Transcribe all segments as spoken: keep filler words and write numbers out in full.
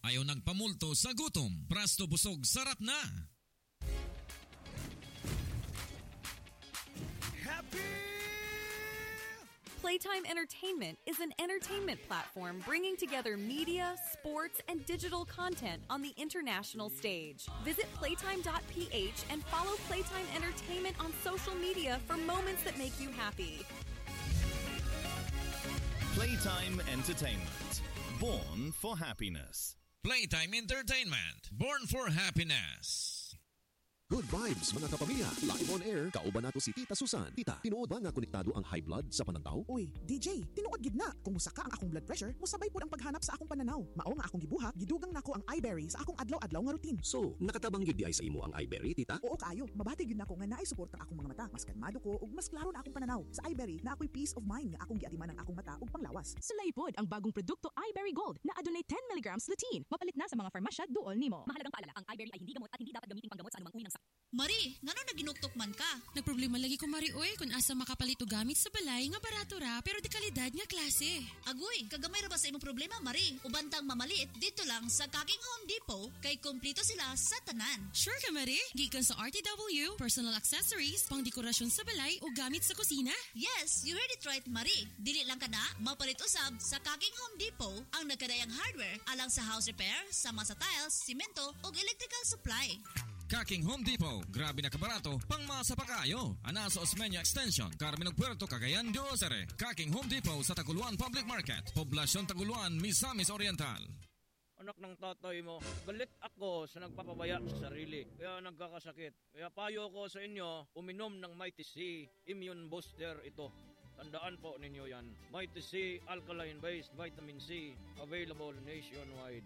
Ayaw nagpamulto sa gutom. Prasto busog sarap na. Happy! Playtime Entertainment is an entertainment platform bringing together media, sports, and digital content on the international stage. Visit playtime dot p h and follow Playtime Entertainment on social media for moments that make you happy. Playtime Entertainment. Born for happiness. Playtime Entertainment. Born for happiness. Good vibes mga kapamilya. Live on air, kauban nato si Tita Susan. Tita, tinuod ba nga konektado ang high blood sa pananaw? Uy, D J, tinuod gid na. Kung musa ka ang akong blood pressure, musabay pud ang paghanap sa akong pananaw. Mao nga akong gibuhat, gidugang nako ang iBerry sa akong adlaw-adlaw nga routine. So, nakatabang gyud di ay sa imo ang iBerry, Tita? Oo kaayo, mabati gyud nako nga naay suporta ang akong mga mata. Mas kalmado ko ug mas klaro na akong pananaw. Sa iBerry, na ako'y peace of mind nga akong giatiman ang akong mata ug panglawas. Sulay pod ang bagong produkto iBerry Gold na adunay ten milligrams lutein. Mapalit na sa mga farmasya duol nimo. Mahalagang paalala, ang iBerry ay hindi gamot at hindi dapat gamitin panggamot sa anumang uri ng sakit. Mari, ngano naginuktok man ka? Nagproblema lagi ko Mari oy kung asa makapalit og gamit sa balay nga barato ra pero di kalidad nga klase. Agoy, kagamay ra ba sa imong problema, Mari? Ubantang mamalit dito lang sa Kaking Home Depot kay kompleto sila sa tanan. Sure ka Mari? Gikan sa R T W, personal accessories, pangdekorasyon sa balay o gamit sa kusina? Yes, you heard it right, Mari. Dili lang ka na mapalit usab sa Kaking Home Depot ang nagkadayang hardware alang sa house repair, sama sa tiles, simento ug electrical supply. Kaking Home Depot, grabe na kabarato, pang masa pa kayo. Ana sa Osmeña Extension, Carmen Puerto, Cagayan de Ozare. Kaking Home Depot sa Taguluan Public Market, Poblasyon Taguluan, Misamis Oriental. Anak ng tatay mo, galit ako sa nagpapabaya sa sarili, kaya nagkakasakit. Kaya payo ko sa inyo, uminom ng Mighty C, immune booster ito. Tandaan po ninyo yan. Mighty C, alkaline-based vitamin C, available nationwide.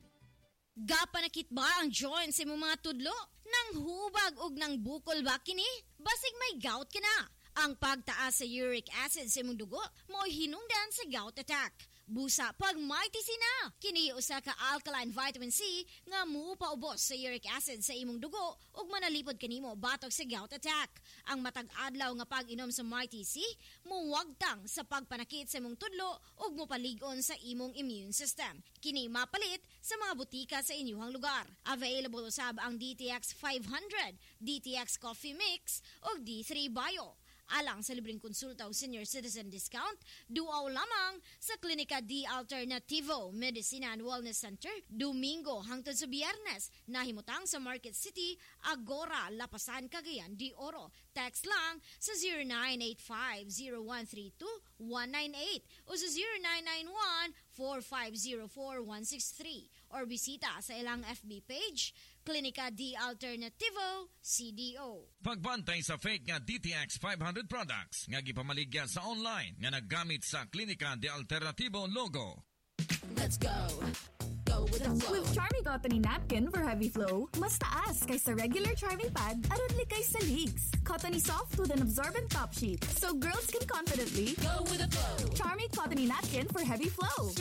Gapanakit ba ang joints sa imong mga tudlo? Nang hubag og nang bukol ba kini? Basig may gout ka na. Ang pagtaas sa uric acid sa imong dugo mo hinungdan sa gout attack. Busa pag Mighty C na. Kini usa ka alkaline vitamin C nga muupaubos sa uric acid sa imong dugo ug manalipod kanimo batok sa gout attack. Ang matag adlaw nga pag-inom sa Mighty C muwagtang sa pagpanakit sa imong tudlo ug mopalig-on sa imong immune system. Kini mapalit sa mga butika sa inyong lugar. Available usab ang D T X five hundred, D T X Coffee Mix ug D three Bio. Alang sa libreng konsulta o senior citizen discount, duaw lamang sa Klinika D Alternativo Medicina and Wellness Center, Domingo hangtod sa Biyernes, nahimutang sa Market City, Agora, Lapasan, Cagayan de Oro. Text lang sa zero nine eight five zero one three two one nine eight o sa zero nine nine one four five zero four one six three or bisita sa ilang F B page, Klinika D Alternativo, C D O. Pagbantay sa fake nga D T X five hundred products nga gipamaligya sa online nga naggamit sa Klinika D Alternativo logo. Let's go. Go with the flow. With Charmy Cotton Napkin for heavy flow, mas taas kaysa regular Charmy pad aron likay sa leaks. Cottony soft with an absorbent top sheet, so girls can confidently go with the flow. Charmy Cotton Napkin for heavy flow.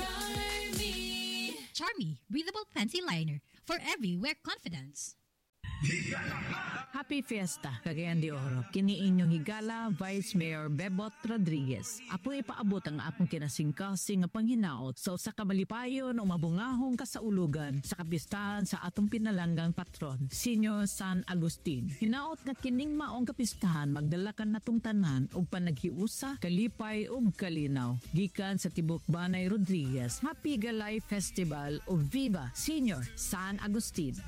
Charmy. Charmy, breathable fancy liner for every wear confidence. Happy Fiesta, Cagayan de Oro. Kini inyong higala, Vice Mayor Bebot Rodriguez. Apo ipaabot ang akong kinasingkasing nga panghinaot so sa kamalipayon o mabungahong kasaulugan sa kapistahan sa atong pinalanggang patron, Senior San Agustin. Hinaot nga kining maong kapistahan magdalakan natong tanan og panaghiusa, kalipay ug kalinaw. Gikan sa Tibok Banay Rodriguez, Happy Galay Festival o Viva Senior San Agustin.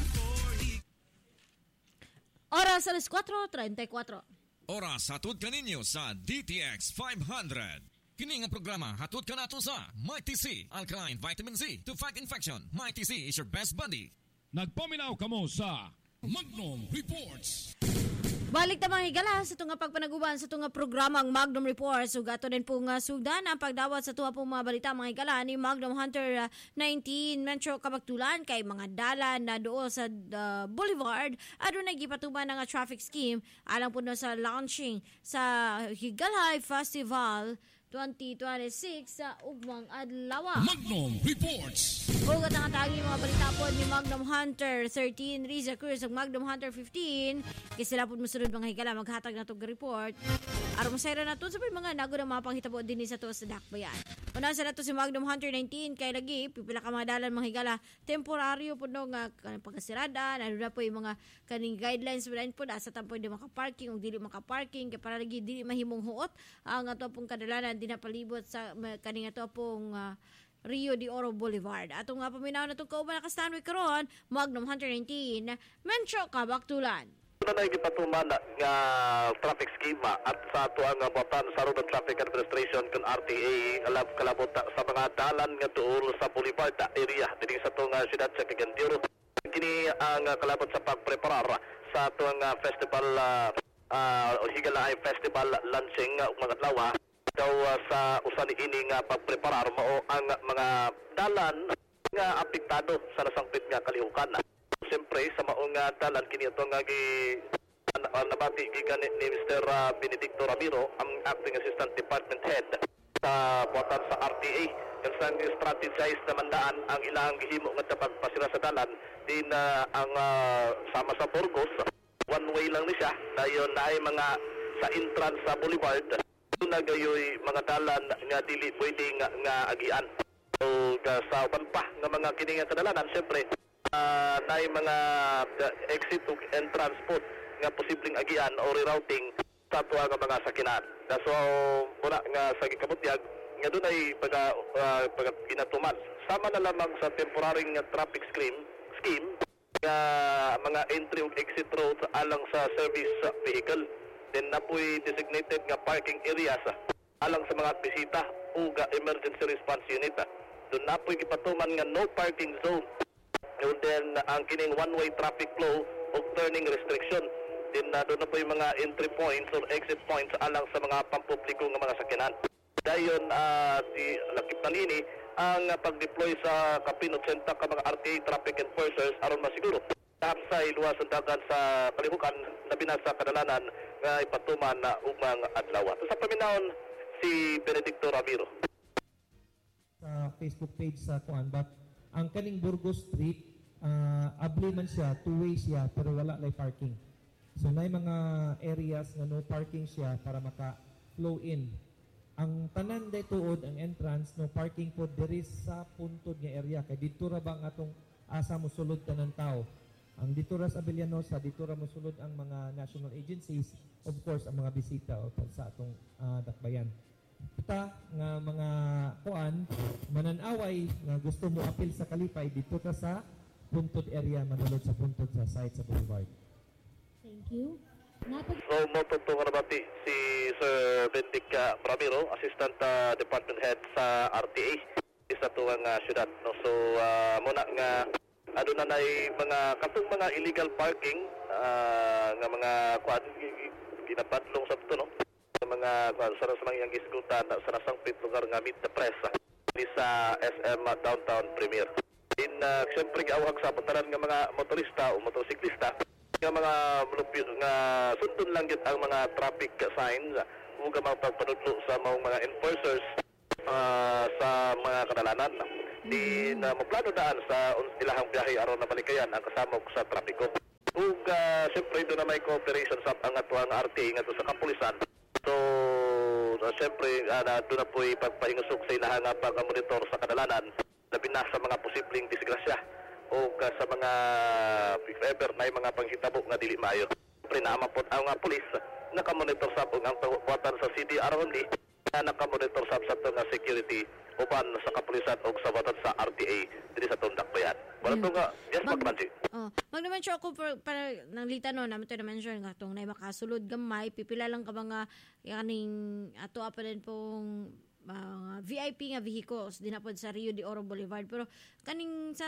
Oras alas four thirty-four. Oras hatod kaninyo sa D T X five hundred. Kini nga programa hatod ka nato sa Mighty C, alkaline vitamin C to fight infection. Mighty C is your best buddy. Nagpaminaw kamo sa Magnum Reports. Balik ta mga higala sa tunga pagpanaguban sa tunga programang Magnum Reports. So gato din po nga sugdan ang pagdawat sa tuwa pong mga balita mga higala ni Magnum Hunter uh, nineteen Metro Kabaktulan kay mga dalan na doon sa uh, Boulevard. Adun nagipatuman nga traffic scheme alang po na sa launching sa Higalay Festival twenty twenty-six sa ugmang adlaw. Magnum Reports. Ugat ang atagi mga balita po ni Magnum Hunter thirteen, Riza Cruz ug Magnum Hunter fifteen. Kaya sila po musunod mga higala maghatag na itong report. Aron masayra na ito sa mga nago na mga panghitabo din sa to sa Dakbayan. Una sa nato si Magnum Hunter nineteen kay lagi pipila ka mga dalan mga higala temporaryo pud no nga pagkasirada ano na po yung mga kaning guidelines pud po asa ta pwede maka-parking ug dili maka-parking kay para lagi dili mahimong huot ang ato pong kadalanan dinapalibot sa kaning ato pong uh, Rio de Oro Boulevard. Atong nga paminaw na itong kauban nakastanway karon Magnum Hunter nineteen Mencho Kabaktulan. Ito na gipatuman nga traffic schema at sa ato ang botan sa Road Traffic Administration kung R T A alab kalabot sa mga dalan nga tuol sa Boulevard area dili sa itong uh, siyudad sa Cagayan. Kini ang uh, kalabot sa pagpreparar sa ato ang uh, festival uh, uh, Higala ay Festival launching uh, mga adlaw daw uh, sa usan ini nga pagpreparar mao ang mga dalan nga apektado sa nasangpit nga kalihukan. Siyempre sa maong uh, dalan kini ito nga gi uh, nabati gikan ni Mister Uh, Benedicto Ramiro ang acting assistant department head sa buwatan sa R T A kung saan strategize na mandaan ang ilang gihimo nga pagpasira sa dalan din uh, ang uh, sama sa Burgos one way lang ni siya dayon na ay mga sa entrance sa Boulevard na gayoy mga dalan nga dili pwede nga, nga agian. So uh, sa uban pa nga mga kini nga kadalanan syempre uh, naay mga uh, exit ug entrance po nga posibleng agian o rerouting sa tuwa nga mga sakinan. So muna nga sa gikabutyag nga dunay pagka uh, pagka ginatuman sama na lamang sa temporary nga traffic scheme scheme nga mga entry ug exit roads alang sa service vehicle. Then na po'y designated nga parking areas alang sa mga bisita o emergency response unit. Doon na po'y gipatuman nga no parking zone. And then ang kining one-way traffic flow o turning restriction. Then na doon na po'y mga entry points or exit points alang sa mga pampubliko nga mga sakyanan. Dayon uh, di lakip na nini ang pag-deploy sa kapinot senta ka mga R T A traffic enforcers aron masiguro sa iluwas ang dagan sa kalihukan na binasa kadalanan nga ipatuman na umang adlaw. Sa paminahon si Benedicto Ramiro. Sa Facebook page sa kuan but ang kaning Burgos Street uh, abli man siya, two-way siya pero wala lay parking. So nay mga areas nga no parking siya para maka-flow in. Ang tanan day tuod ang entrance no parking po diri sa puntod nga area kay dito ra bang atong asa mosulod tanan tao. Ang dito ra sa Abellanosa, dito ra mosulod ang mga national agencies, of course ang mga bisita o sa atong uh, dakbayan. Kita nga mga kuan mananaway nga gusto mo apil sa kalipay dito ta sa puntod area manulod sa puntod sa site sa Boulevard. Thank you. Napag- so mo tutungan na bati si Sir Benedict Ramiro, Assistant uh, Department Head sa R T A sa tuwang uh, syudad. No? So uh, muna nga ano na nay mga katong mga illegal parking uh, nga mga kuan ginapadlong sa to no sa mga kuan sa sa mga gisgutan sa nasangpit lugar nga mid the press ni sa S M Downtown Premier. In uh, siyempre giawhag sa putaran nga mga motorista o motorsiklista nga mga mulupyo nga sundon lang gyud ang mga traffic signs ug ang mga pagpanudlo sa mga enforcers uh, sa mga kadalanan. Di na maplano daan sa ilahang biyahe aron na balikayan ang kasamok sa trapiko. Ug uh, siyempre doon na may cooperation sa ang atuang R T A nga sa kapulisan. So uh, siyempre uh, doon na po'y pagpahingusok sa ilahang pag-monitor sa kadalanan labi na sa mga posibleng disgrasya o uh, sa mga if ever na mga panghitabo nga dili maayo. Siyempre naamapot ang uh, pulis nakamonitor sa ang pagbuatan sa C D R only na nakamonitor sa sa nga security uban sa kapulisan o sa batas sa R T A diri sa Tundak Bayan. Wala to nga, yes, Mag- magmansi. Oh, mag-mention ako para, para nang lita no, namin ito na-mention nga itong na makasulod gamay, pipila lang ka mga kaning ato pa din pong uh, V I P nga vehicles dinapod sa Rio de Oro Boulevard. Pero kaning sa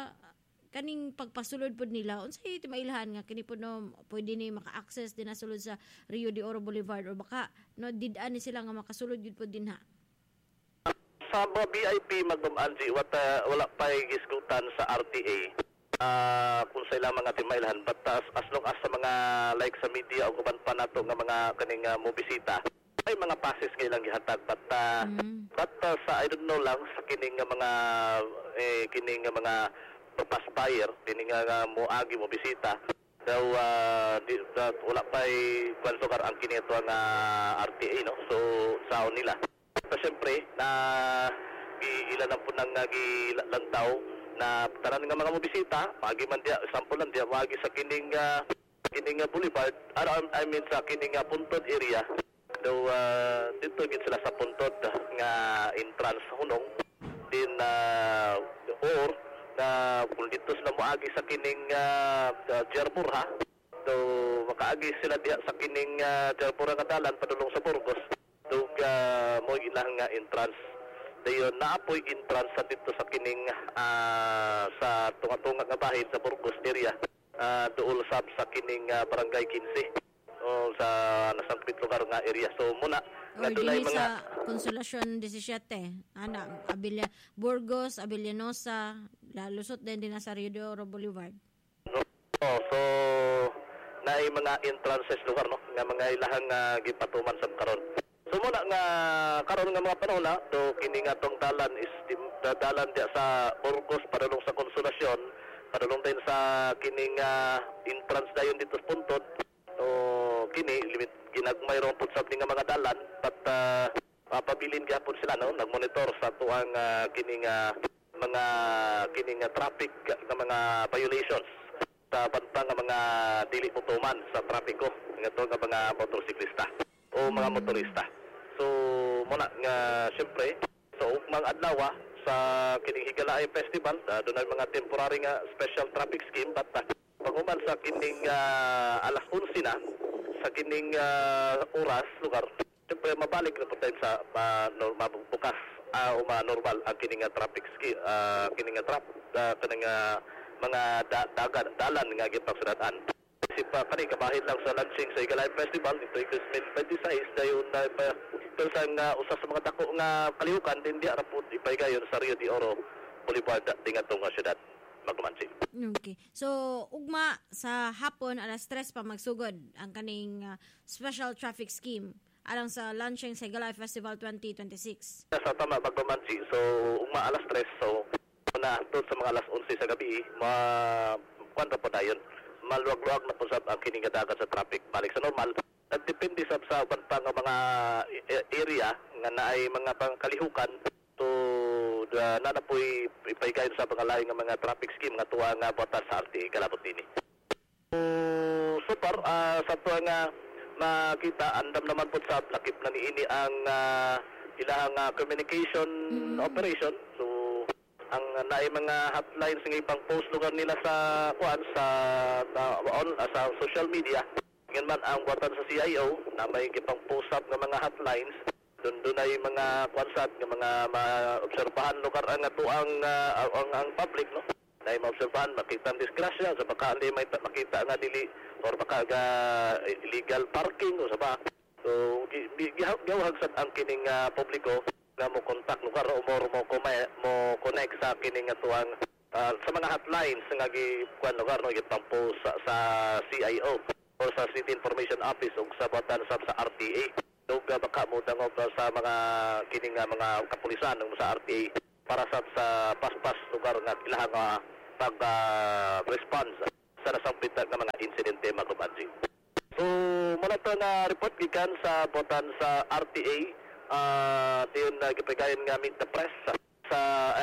kaning pagpasulod pod nila unsay timailhan nga kini pod no pwede ni maka-access din na sulod sa Rio de Oro Boulevard o baka no did-an ni sila nga makasulod gyud pod din ha. Sa mga V I P magbamanji wat uh, wala pa giskutan sa R T A uh, kung sa ilang mga timailhan but uh, as long as sa mga like sa media o kuban pa nato nga mga kaning uh, mobisita ay mga passes kay lang gihatag but uh, mm. but uh, sa I don't know lang sa kining nga mga eh, kining nga mga paspire kining nga moagi mobisita daw uh, di, uh, wala pa ay kwansugar ang kinito nga R T A no so sao nila. So, siyempre, na gi ila na po nang gi lantaw na tanan nga mga mobisita pagi man dia sample lang dia wagi sa kining uh, kining uh, boulevard ano I mean sa kining uh, puntod area do uh, dito gid sila sa puntod nga entrance hunong din uh, or na kung dito sila moagi sa kining uh, uh, Jerburha do makaagi sila diya sa kining uh, Jerburha nga dalan padulong sa Burgos do uh, mo ilang nga entrance dayon naapoy entrance sa dito sa kining uh, sa tunga-tunga nga bahin sa Burgos area uh, duol sab sa kining uh, barangay fifteen o sa nasang lugar nga area so muna or dili mga... sa Consolacion seventeen ana Abilia Burgos Abilianosa lalusot din din sa Rio de Oro Boulevard oh, so naay mga entrances lugar no nga mga ilahang uh, gipatuman sa karon so muna nga karon nga mga panahon na do kini nga tong dalan is dalan dia sa Burgos padulong sa Consolacion padulong din sa kining uh, entrance dayon dito sa puntod so kini limit ginagmay ron pud sa nga mga dalan but uh, mapabilin gyapon sila no nagmonitor sa tuang uh, kining uh, mga kining uh, traffic nga mga violations sa bantang nga mga dili putuman sa trapiko nga to nga mga motorsiklista o mga motorista so muna nga syempre so ugmang adlaw sa kining Higalaay Festival uh, doon ay mga temporary nga special traffic scheme but uh, paguman sa kining uh, alas eleven na sa kining uh, oras lugar syempre mabalik na po tayo sa uh, normal bukas uh, o normal ang kining uh, traffic scheme uh, kining uh, trap uh, kining uh, mga da dagan dalan nga gipagsudadan isip pa kani kabahid lang sa launching sa Higalaay Festival dito Christmas twenty-six dayon na uh, pero sa nga usa sa mga dako nga kalihukan din di ra pud ipaygayon sa Rio de Oro Boulevard dingatong nga syudad Magmansi. Okay. So, ugma sa hapon, alas tres pa magsugod ang kaning uh, special traffic scheme alang sa launching sa Higalaay Festival twenty twenty-six. Sa tama, Magmansi. So, ugma alas tres. So, una, doon sa mga alas eleven sa gabi, ma... kwanta po dayon. Maluwag-luwag na po sa ang kiningadagan sa traffic. Balik sa normal. At depende sa sa pang mga area nga naay mga pangkalihukan to uh, na na po'y ipaygayon sa pangalayo ng mga traffic scheme nga tuwa nga botas sa R T A kalabot din. So, super, uh, sa tuwa nga makita, andam naman po sa lakip na niini ang uh, ilahang uh, communication mm-hmm. operation. So, ang uh, naay mga hotlines ng ibang post lugar nila sa kuan sa uh, on, uh, sa social media. Ngayon man ang buwatan sa C I O na may ibang post up ng mga hotlines doon doon ay mga kwansat ng mga maobserbahan lugar ang ato ang, uh, ang ang public no na maobserbahan makita ang disgrasya sa baka hindi may makita nga dili or baka ga illegal parking o sa ba so gihawag sad ang kining uh, publiko nga mo contact lugar o mo mo mo connect sa kining ato ang uh, sa mga hotlines nga gi kwan lugar no gipampo sa, sa C I O or sa City Information Office o sa batan sa, sa R T A dog baka mo dangog sa mga kining mga kapulisan ng sa R T A para sa sa paspas lugar nga ilahang uh, pag uh, response sa nasangpitan ng mga insidente magkumansi. So mula to na report gikan sa botan sa R T A uh, diyon na gipigayon nga meet the press sa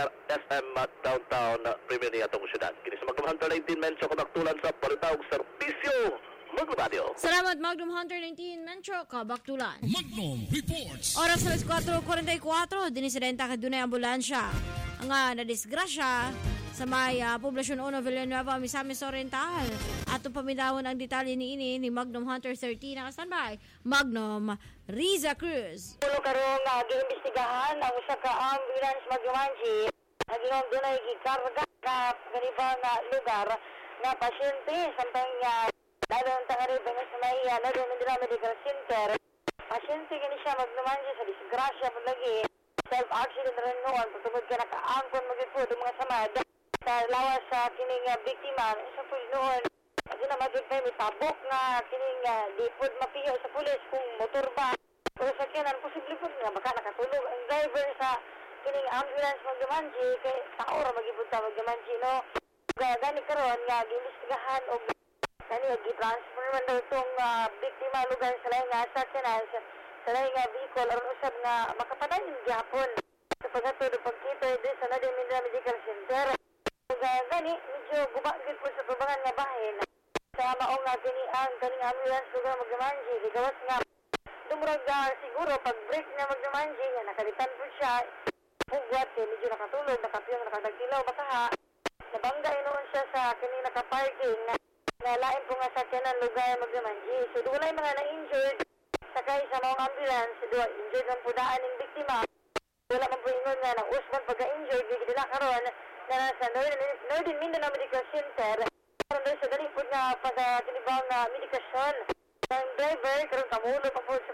S M at downtown uh, Premier ni atong syudad. Kini sa Magnum Hunter nineteen menso kabaktulan sa palitawag serbisyo Magnum Radio. Salamat Magnum Hunter nineteen Mencho kabaktulan. Magnum Reports. Oras alas four forty-four, dinisidenta ka dunay ambulansya. Ang uh, nadisgrasya sa may uh, Poblacion one Villanueva, Misamis Oriental. Atong pamidawon ang detalye ni ini ni Magnum Hunter thirteen na standby. Magnum Riza Cruz. Pulo karong uh, giimbestigahan ang usa ka ambulance Magnumansi. Naging dunay gikarga ka ganibang uh, lugar na pasyente samtang uh, Dadon tangari ba sa may uh, Dadon Mandela Medical Center. Pasyente gani siya Magnumansi sa disgrasya mo lagi. Self-accident rin noon. Patungod ka nakaangkon magigod ang mga samad. Sa lawas sa kining uh, biktima. Isa po noon. Kasi na magigod may tabok nga kining uh, di po mapiyo sa pulis kung motor ba. Pero sa kinan, posible po nga baka nakatulog ang driver sa kining ambulance Magnumansi. Kaya taora magigod sa Magnumansi no. Gani karon nga gimbestigahan o Kani, gi-transfer man daw itong uh, biktima lugar sa laing nga sa kanal, sa, sa laing nga vehicle, aron usab nga makapadayon gihapon. sa paghatod o pagkita din sa Nadia Mindra Medical Center. Kaya gani, medyo gubagid po sa tubangan nga bahin. Sa maong nga kini ang kaning ambulance lugar magdamanji, gigawas nga dumurag uh, siguro pag break na magdamanji nga nakalitan po siya. Pugwat eh, medyo nakatulog, nakapiyong, nakadagtilaw, bakaha. Nabangga inoon siya sa kaning nakaparking na nalain po nga sa kanan lugar magdamanji. So doon ay mga na-injured sakay sa maong ambulance, doon injured ang pudaan ng biktima. Wala man po ingon nga ng usman pagka-injured, bigdila karon na nasa Northern Mindanao Medical Center. Karon doon sa dali po nga pagka-tinibang uh, medikasyon. Ang driver, karon kamulo pa po sa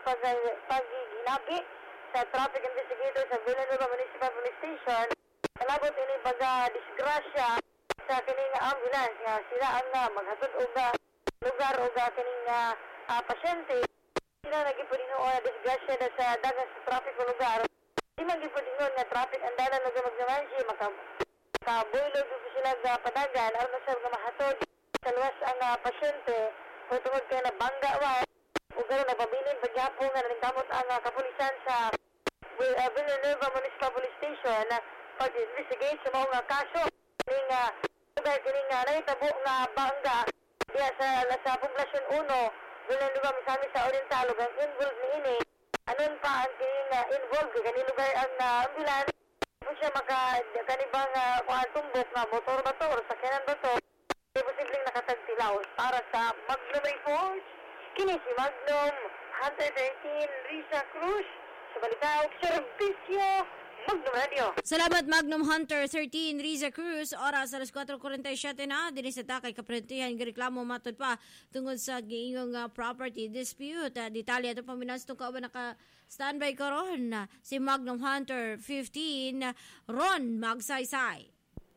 pag-ginabi sa traffic investigator sa Villanueva Municipal Police Station. Kalabot ini pagka-disgrasya sa kining ambulance nga sila ang uh, maghatod og uh, lugar o uh, kining uh, uh, pasyente. Sila nagipudino o disgrasya na sa dagat sa traffic o lugar. Di man gipudino nga traffic ang dalan na magnaman siya maka kabuilog ko sila nga padagan aron na sa mga mahatod sa luwas ang uh, pasyente kung tungod kaya na bangga wa o gano'n napabilin pagyapon nga nagkamot ang uh, kapulisan sa uh, Villanueva Municipal Police Station na uh, pag-investigate sa mga uh, kaso kining uh, lugar kining uh, nahitabo nga bangga diya sa, sa Poblasyon uno Villanueva misami sa Oriental ug ang involved ni ini anon pa ang kining uh, involved kani lugar ang uh, ambulance kung siya maka kanibang uh, kuhaan tumbok nga motor ba to or sakyanan ba to di posibleng nakatagtilaw para sa Magnum Reports kini si Magnum Hunter thirteen Risa Cruz sa balita og serbisyo Magnum Radio. Salamat Magnum Hunter thirteen Riza Cruz. Oras alas four forty-seven na dinhi sa takay kaprentihan nga reklamo matud pa tungod sa giingong uh, property dispute. Uh, detalye ato paminas tong kauban naka standby karon uh, si Magnum Hunter fifteen uh, Ron Magsaysay.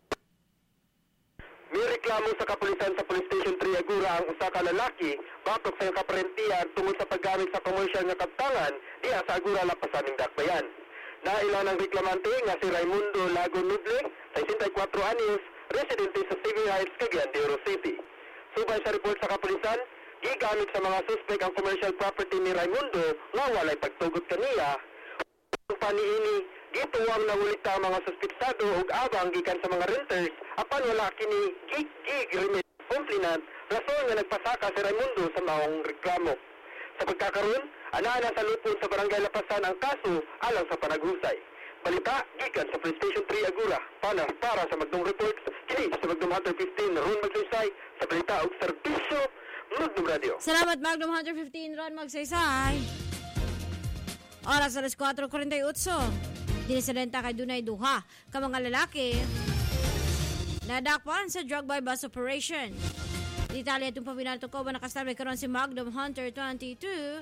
May reklamo sa kapulisan sa Police Station three Agura ang usa ka lalaki batok sa kaprentihan tungod sa paggamit sa commercial nga kabtangan diha sa Agura Lapasaning Dakbayan. Nailan ang reklamante nga si Raimundo Lago Nuble, sesenta-cuatro anyos, residente sa Civil Heights, Cagayan de Oro City. Subay sa report sa kapulisan, gigamit sa mga suspect ang commercial property ni Raimundo nga walay pagtugot kaniya. Ang paniini, gituwang nangulita ang mga suspetsado ug abang gikan sa mga renters apan wala kini gig-gig remit complainant rason nga nagpasaka si Raimundo sa maong reklamo. Sa pagkakaroon, ana-ana sa lupon sa Barangay Lapasan ang kaso alang sa panaghusay. Balita, gikan sa Police Station three Agura. Para, para sa Magnum Reports, kini sa Magnum Hunter fifteen Ron Magsaysay sa balita o serbisyo Magnum Radio. Salamat Magnum Hunter fifteen Ron Magsaysay. Oras alas four forty-eight. Dinisalenta kay Dunay Duha ka mga lalaki nadakpan sa drug by bus operation. Detalye itong pabinato ko ba nakastabay karon si Magnum Hunter twenty-two.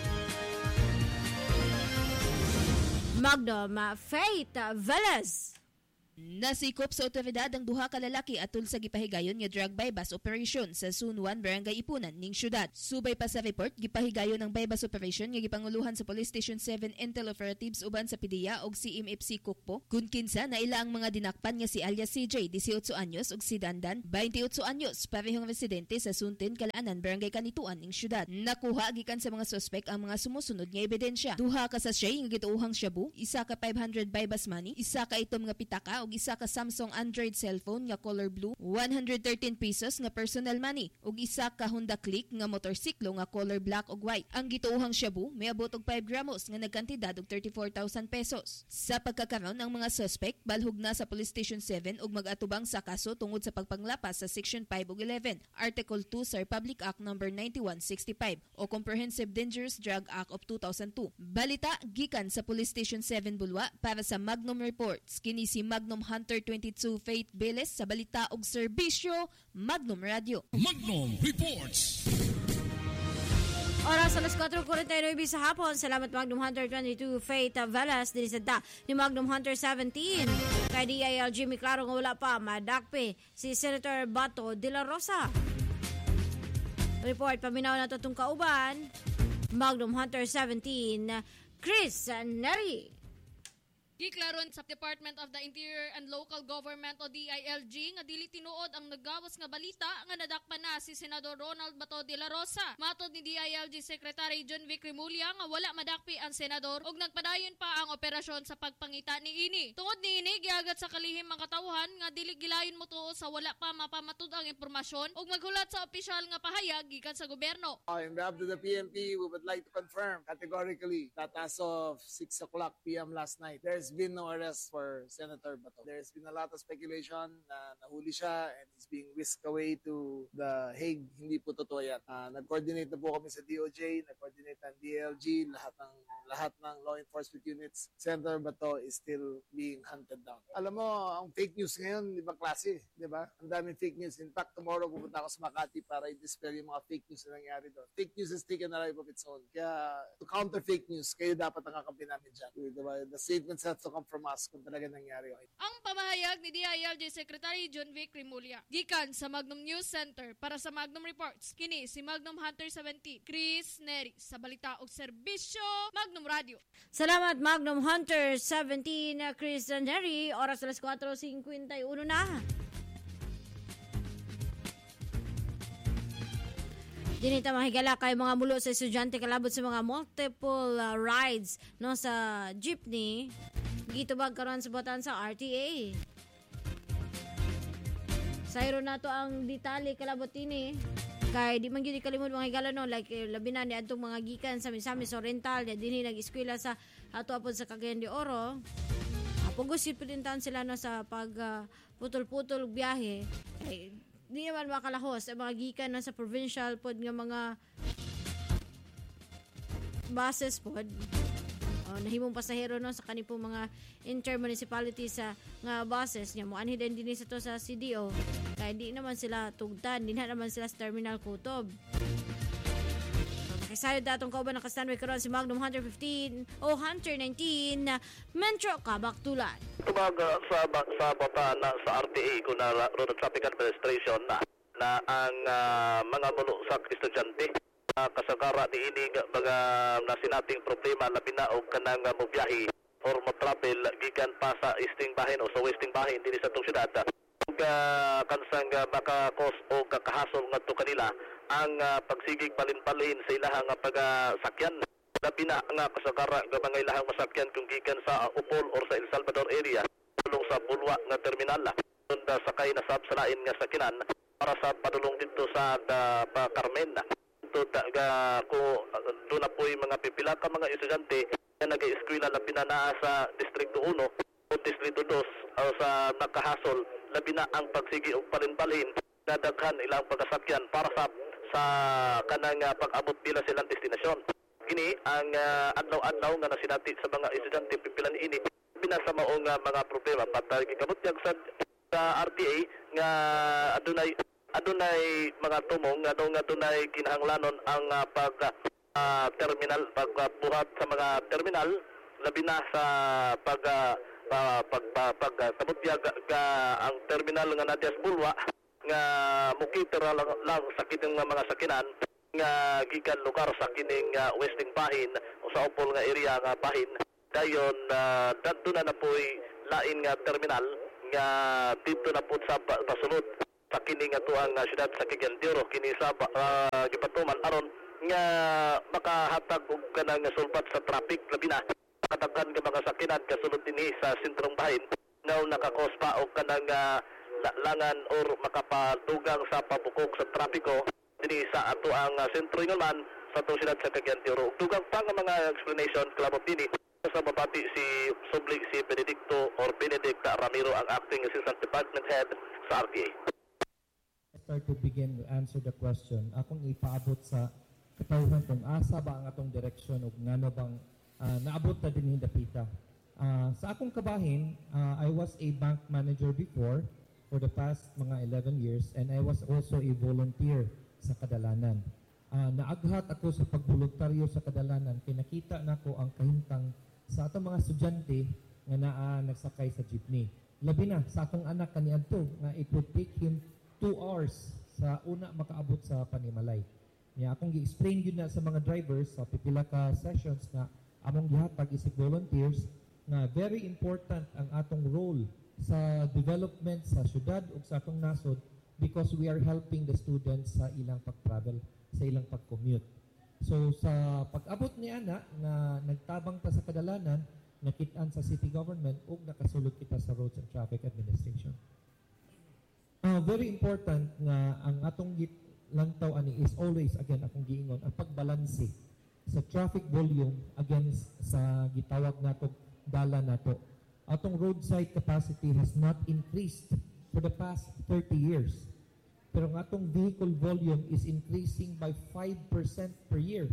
Magnum uh, Faith uh, Velez. Nasikop sa otoridad ang duha ka lalaki atol sa gipahigayon nga drug bypass operation sa Sunwan, Barangay Ipunan ning syudad. Subay pa sa report, gipahigayon ang bypass operation nga gipanguluhan sa Police Station seven Intel Operatives uban sa P D E A og C M F C Kukpo. Kun kinsa naila ang mga dinakpan nga si alias C J, eighteen anyos ug si Dandan, twenty-eight anyos, parehong residente sa Suntin, Kalaanan, Barangay Kanituan ning syudad. Nakuha gikan sa mga suspect ang mga sumusunod nga ebidensya. Duha ka sachet nga gituuhang shabu, isa ka five hundred bypass money, isa ka itom nga pitaka ug isa ka Samsung Android cellphone nga color blue, one hundred thirteen pesos nga personal money ug isa ka Honda Click nga motorsiklo nga color black ug white. Ang gituuhang shabu miabot og five gramos nga nagkantidad og thirty-four thousand pesos. Sa pagkakaroon ang mga suspect balhog na sa Police Station seven ug mag-atubang sa kaso tungod sa pagpanglapas sa Section five ug eleven, Article two sa Republic Act number ninety-one sixty-five o Comprehensive Dangerous Drug Act of two thousand two. Balita gikan sa Police Station seven Bulwa para sa Magnum Reports. Kini si Magnum Hunter twenty-two Faith Beles sa balita og serbisyo Magnum Radio. Magnum Reports. Oras alas four forty-nine sa hapon. Salamat Magnum Hunter twenty-two Faith Velas din sa da ni Magnum Hunter seventeen. Kay D I L Jimmy Claro nga wala pa madakpe si Senator Bato de la Rosa. Report paminaw na to tong kauban. Magnum Hunter seventeen Chris Neri. Giklaron sa Department of the Interior and Local Government o D I L G nga dili tinuod ang naggawas nga balita nga nadakpan na si Senador Ronald Bato de la Rosa. Matod ni D I L G Secretary John Vic Remulla nga wala madakpi ang senador ug nagpadayon pa ang operasyon sa pagpangita ni ini. Tungod ni ini giagat sa kalihim mga katawhan nga dili gilayon mo tuo sa wala pa mapamatud ang impormasyon ug maghulat sa opisyal nga pahayag gikan sa gobyerno. Uh, in behalf of the P N P, we would like to confirm categorically that as of six o'clock p m last night, there's been no arrest for Senator Bato. There's been a lot of speculation na nahuli siya and he's being whisked away to the Hague. Hindi po totoo yan. Uh, nag-coordinate na po kami sa D O J, nag-coordinate ng D L G, lahat ng lahat ng law enforcement units. Senator Bato is still being hunted down. Alam mo, ang fake news ngayon, ibang klase, di ba? Ang daming fake news. In fact, tomorrow pupunta ako sa Makati para i-dispel yung mga fake news na nangyari doon. Fake news has taken a life of its own. Kaya, to counter fake news, kayo dapat ang kakampi namin dyan. Diba? The statements have to come from us kung talaga nangyari. Okay. Ang pamahayag ni D I L G Secretary John Vic Remulla. Gikan sa Magnum News Center para sa Magnum Reports. Kini si Magnum Hunter seventeen, Chris Neri sa Balita ug Serbisyo, Magnum Radio. Salamat Magnum Hunter seventeen, Chris Neri. Oras alas four fifty-one na. Dinita mahigala kay mga mulo sa estudyante kalabot sa mga multiple uh, rides no sa jeepney gitubag karon sa batan sa R T A. Sayro na to ang detalye kalabot ini kay di man gyud kalimod mga higala no like eh, labi na ni adtong mga gikan sa Misamis Oriental ya dinhi nag-eskwela sa ato apod sa Cagayan de Oro. Apugos sipilintan sila no sa pag uh, putol-putol biyahe kay di naman makalahos ang mga gikan na sa provincial pod nga mga buses pod. O, nahimong pasahero no sa kanipong mga intermunicipality sa nga buses nya mo anhi din dinhi sa to sa C D O kay di naman sila tugtan dinha naman sila sa Terminal Kutob. Nakisayod datong kauban ng kastanway karon si Magnum Hunter fifteen o Hunter nineteen na Metro Kabaktulan. Tumaga sa sa bata na sa R T A ko na Road Traffic Administration na na ang uh, mga mulo sa estudyante uh, kasagara ni ini baga na sinating problema labi na og kanang uh, mobiyahe or mo travel gikan pa sa eastern bahin o sa western bahin dinhi sa tong syudad ug uh, kansang uh, maka-cause o kakahasol ngadto kanila ang uh, pagsigig palin-palin sa ilahang uh, pagasakyan. Labi na nga kasagara ng mga ilahang masakyan kung gikan sa uh, Upol or sa El Salvador area tulong sa Bulwa nga terminal doon uh, sakay na sab sa lain nga sakinan para sa padulong dito sa uh, pa Carmen. Ito uh, ko uh, doon na po yung mga pipila ka mga estudyante na nag-eskwela labi na naa sa Distrito one o Distrito two uh, sa nakahasol labi na ang pagsigi og palin-palin na daghan ilang pagkasakyan para sa sa kanang uh, pag-abot nila silang destinasyon. Kini ang uh, adlaw-adlaw nga nasinati sa mga estudyante pipilan ini binasa maong uh, mga problema patay gikabutyag sa, sa R T A nga adunay adunay mga tumong nga nga adunay kinahanglanon ang uh, pag uh, terminal pagbuhat uh, sa mga terminal labi na sa pag uh, pag pag, pag uh, kabutyag uh, ang terminal nga nadias Bulwa nga mukitera lang, lang sa kining mga sakinan nga gikan lugar sa kining uh, western bahin o sa Upol nga area nga bahin dayon uh, dadto na na po'y lain nga terminal nga dito na po sa pasulod sa kining ato ang uh, syudad sa Cagayan de Oro kini sa uh, gipatuman aron nga makahatag og kanang sulbat sa traffic labi na katagkan nga mga sakinan kasulod dinhi sa sentrong bahin nga nakakos pa og kanang uh, langan or makapadugang sa pabukok sa trapiko dinhi sa ato ang uh, sentro ngaman sa atong syudad sa Cagayan de Oro. Dugang pa nga mga explanation kalabot dinhi sa babati si Subli si Benedicto or Benedicta Ramiro ang acting assistant department head sa R T A. I start to begin to answer the question. Akong ipaabot sa katawhan kung asa ba ang atong direksyon ug ngano bang uh, naabot ta dinhi dapita. Uh, sa akong kabahin, uh, I was a bank manager before for the past mga eleven years and I was also a volunteer sa Kadalanan. Uh, naaghat ako sa pagboluntaryo sa Kadalanan kay nakita nako ang kahimtang sa atong mga estudyante nga naa nagsakay sa jeepney. Labi na sa akong anak kaniadto nga it would take him two hours sa una makaabot sa Panimalay. Nya akong gi-explain gyud na sa mga drivers sa pipila ka sessions nga among gihatag isig volunteers nga very important ang atong role sa development sa syudad ug sa atong nasod because we are helping the students sa ilang pag-travel, sa ilang pag-commute. So sa pag-abot ni ana nga nagtabang ta sa kadalanan, nakit-an sa city government ug nakasulod kita sa Roads and Traffic Administration. Uh, very important nga ang atong git lantaw ani is always again akong giingon ang pagbalanse sa traffic volume against sa gitawag nato dala nato. Atong roadside capacity has not increased for the past thirty years. Pero ang atong vehicle volume is increasing by five percent per year.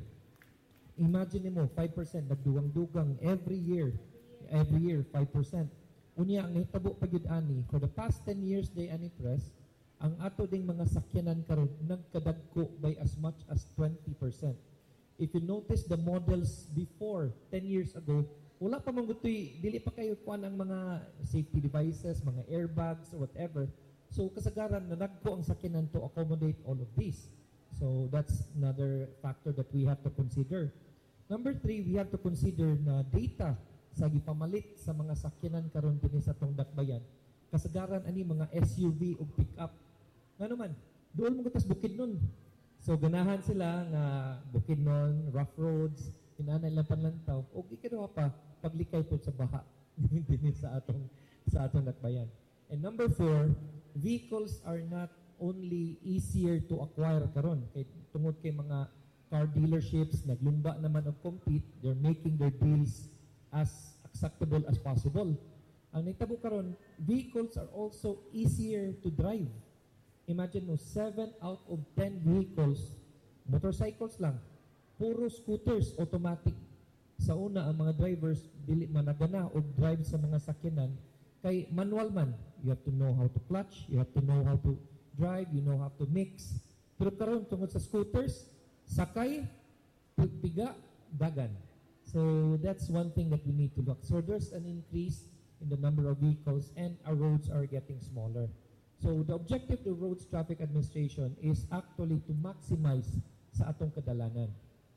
Imagine mo, five percent nagdugang-dugang every year. Every year, five percent. Unya ang hitabo pagyud ani for the past ten years day ani press, ang ato ding mga sakyanan karon nagkadagko by as much as twenty percent. If you notice the models before ten years ago, wala pa man gutoy, dili pa kayo kuan ang mga safety devices, mga airbags or whatever. So kasagaran na nagko ang sakyanan to accommodate all of this. So that's another factor that we have to consider. Number three, we have to consider na data sa gipamalit sa mga sakyanan karon dinhi sa tong dakbayan. Kasagaran ani mga S U V ug pick-up. Ngano man, dool mo gutas Bukidnon. So ganahan sila nga Bukidnon, rough roads, inanay lang panlantaw ug ikaduha pa paglikay pod sa baha dinhi sa atong sa atong dakbayan. And number four, vehicles are not only easier to acquire karon kay tungod kay mga car dealerships naglumba naman og compete, they're making their deals as acceptable as possible. Ang nitabo karon, vehicles are also easier to drive. Imagine mo, seven out of ten vehicles, motorcycles lang, puro scooters, automatic. Sa una, ang mga drivers, dili managana o drive sa mga sakyanan, kay manual man. You have to know how to clutch, you have to know how to drive, you know how to mix. Pero karon tungod sa scooters, sakay, piga, dagan. So that's one thing that we need to look. So there's an increase in the number of vehicles and our roads are getting smaller. So the objective of the Roads Traffic Administration is actually to maximize sa atong kadalanan.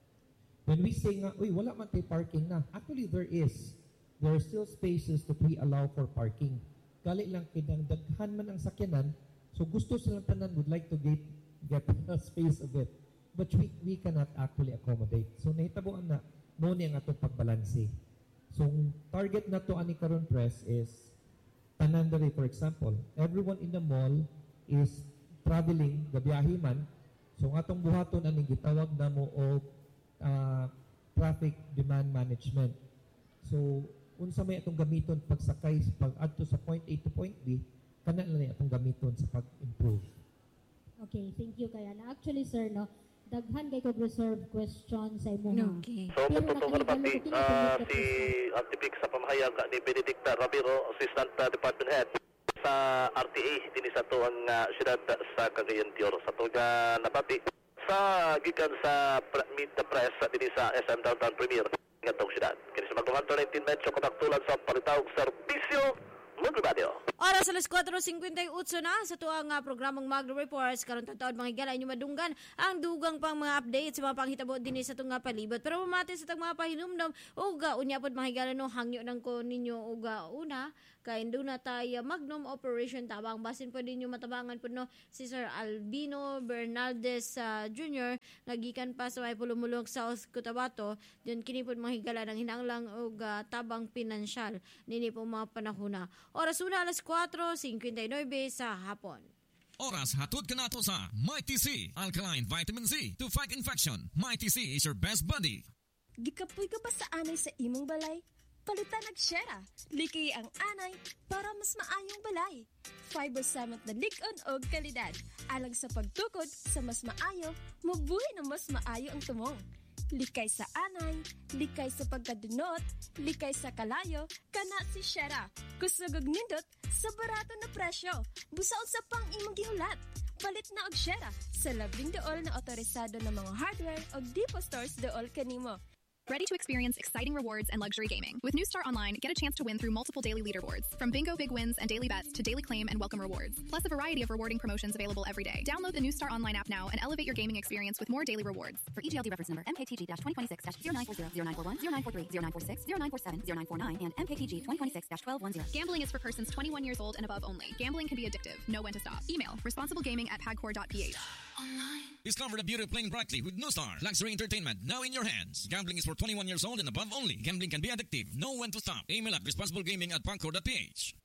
When we say nga, uy, wala man tayo parking na, actually there is. There are still spaces that we allow for parking. Gali lang kinangdaghan man ang sakyanan, so gusto silang tanan would like to get, get a space of it. But we, we cannot actually accommodate. So nahitabuan na, mo ni ang atong pagbalanse. So, target na to ani karon press is tanan diri, for example, everyone in the mall is traveling, gabiyahe man. So, ang atong buhaton ani gitawag na mo og uh, traffic demand management. So, unsa may atong gamiton pagsakay pag adto sa point A to point B, kana lang ni atong gamiton sa pag-improve. Okay, thank you kaya na. Actually, sir, no, daghan kay kog reserve question sa imo. Okay. So, matutungkol pa si, uh, si Antipik sa pamahayag ni Benedicta Ramiro, Assistant uh, Department Head sa R T A, din sa to ang uh, siyudad sa Cagayan de Oro. Sa tuga nabati sa gikan sa Meet the Press din sa S M Downtown Premier ng atong siyudad. Kini sa magtuhan to nineteen medyo kontaktulan sa palitawag serbisyo Magro-radio. Oras alas four fifty-eight na sa tuang uh, programang Magro Reports. Karon taon mga higala inyo madunggan ang dugang pang mga updates sa mga panghitabo din sa tunga palibot. Pero mamati sa tag mga pahinumdom uga unya pod mga higala no hangyo nang ko ninyo uga una kay ndo na tayo Magnum Operation Tabang. Basin po ninyo matabangan po no si Sir Albino Bernaldez uh, Junior nagikan pa sa may pulumulong South Cotabato. Diyon kini po mga higala nang hinanglang uga tabang pinansyal nini po mga panahuna. Oras una alas four fifty-nine sa hapon. Oras hatod ka nato sa Mighty C, Alkaline Vitamin C to fight infection. Mighty C is your best buddy. Gikapoy ka ba sa anay sa imong balay? Palitan og Shera. Likay ang anay para mas maayong balay. Fiber samot na lik-on og kalidad. Alang sa pagtukod sa mas maayo, mabuhi na mas maayo ang tumong. Likay sa anay, likay sa pagkadunot, likay sa kalayo, kana si Shera. Kusog og nindot sa barato na presyo. Busaon sa pang imong gihulat. Palit na og Shera sa labing dool na otorisado ng mga hardware og depot stores dool kanimo. Ready to experience exciting rewards and luxury gaming. With New Star Online, get a chance to win through multiple daily leaderboards. From bingo big wins and daily bets to daily claim and welcome rewards. Plus a variety of rewarding promotions available every day. Download the New Star Online app now and elevate your gaming experience with more daily rewards. For E G L D reference number M K T G twenty twenty-six zero nine four zero, zero nine four one, zero nine four three, zero nine four six, zero nine four seven, zero nine four nine, and M K T G twenty twenty-six twelve ten. Gambling is for persons twenty-one years old and above only. Gambling can be addictive. Know when to stop. Email responsiblegaming at pagcor dot p h. Discover the beauty of playing brightly with New Star. Luxury entertainment now in your hands. Gambling is for twenty-one years old and above only. Gambling can be addictive. Know when to stop. Email at responsiblegaming at pagcor dot p h.